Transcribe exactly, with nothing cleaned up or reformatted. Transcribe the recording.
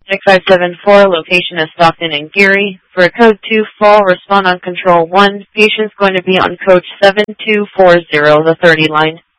six five seven four, location is Stockton and Geary. For code two fall, respond on control one. Patient's going to be on coach seven two four zero, the thirty line.